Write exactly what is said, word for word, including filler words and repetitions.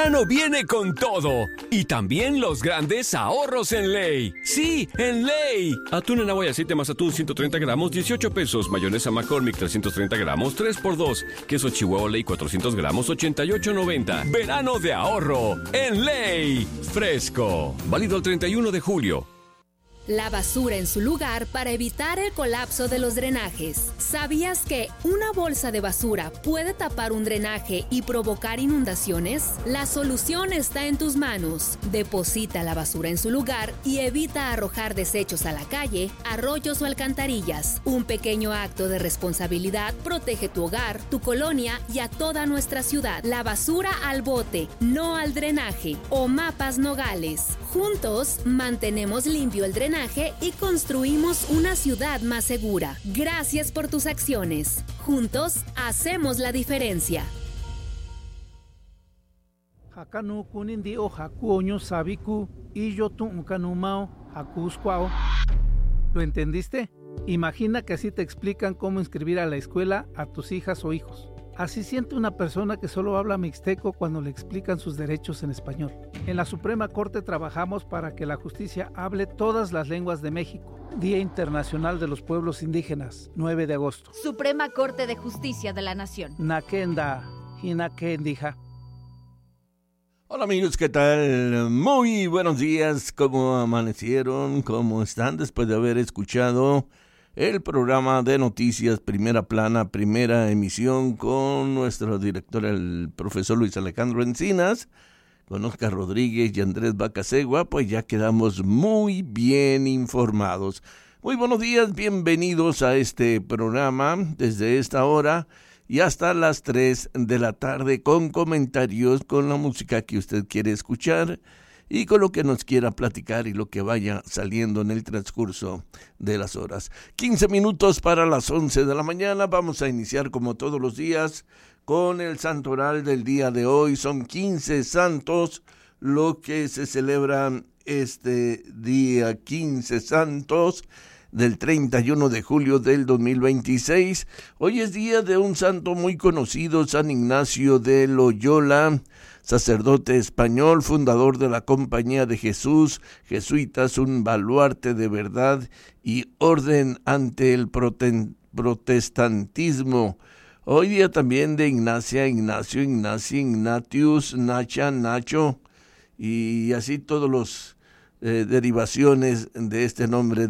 verano viene con todo. Y también los grandes ahorros en Ley. ¡Sí, en Ley! Atún en agua y aceite más atún ciento treinta gramos, dieciocho pesos. Mayonesa McCormick trescientos treinta gramos, tres por dos. Queso Chihuahua Ley cuatrocientos gramos, ochenta y ocho noventa. Verano de ahorro en Ley. Fresco. Válido el treinta y uno de julio. La basura en su lugar para evitar el colapso de los drenajes. ¿Sabías que una bolsa de basura puede tapar un drenaje y provocar inundaciones? La solución está en tus manos. Deposita la basura en su lugar y evita arrojar desechos a la calle, arroyos o alcantarillas. Un pequeño acto de responsabilidad protege tu hogar, tu colonia y a toda nuestra ciudad. La basura al bote, no al drenaje. Omapas Nogales. Juntos mantenemos limpio el drenaje y construimos una ciudad más segura. Gracias por tus acciones. Juntos hacemos la diferencia. Hakanu kunindi o hakuoño sabiku y yo tu kanumao hakuskwao. ¿Lo entendiste? Imagina que así te explican cómo inscribir a la escuela a tus hijas o hijos. Así siente una persona que solo habla mixteco cuando le explican sus derechos en español. En la Suprema Corte trabajamos para que la justicia hable todas las lenguas de México. Día Internacional de los Pueblos Indígenas, nueve de agosto. Suprema Corte de Justicia de la Nación. Nakenda, Hinakendija. Hola amigos, ¿qué tal? Muy buenos días, ¿cómo amanecieron? ¿Cómo están después de haber escuchado el programa de noticias Primera Plana, primera emisión con nuestro director, el profesor Luis Alejandro Encinas, con Oscar Rodríguez y Andrés Bacasegua? Pues ya quedamos muy bien informados. Muy buenos días, bienvenidos a este programa desde esta hora y hasta las tres de la tarde con comentarios, con la música que usted quiere escuchar y con lo que nos quiera platicar y lo que vaya saliendo en el transcurso de las horas. quince minutos para las once de la mañana. Vamos a iniciar como todos los días con el santo oral del día de hoy. Son quince santos lo que se celebran este día, quince santos del treinta y uno de julio del dos mil veintiséis. Hoy es día de un santo muy conocido, San Ignacio de Loyola, sacerdote español, fundador de la Compañía de Jesús, jesuitas, un baluarte de verdad y orden ante el protestantismo. Hoy día también de Ignacia, Ignacio, Ignacia, Ignatius, Nacha, Nacho y así todos los eh, derivaciones de este nombre